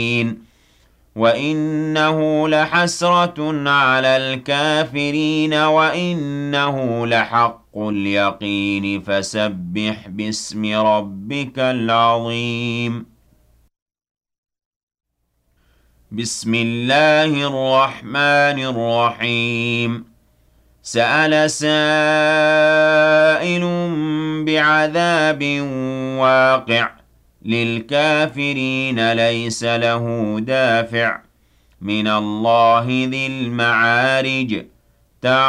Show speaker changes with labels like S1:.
S1: وَإِنَّهُ لَحَسْرَةٌ عَلَى الْكَافِرِينَ وَإِنَّهُ لَحَقُّ الْيَقِينِ فَسَبِّحْ بِاسْمِ رَبِّكَ الْعَظِيمِ بسم الله الرحمن الرحيم سأل سائل بعذاب واقع للكافرين ليس له دافع من الله ذي المعارج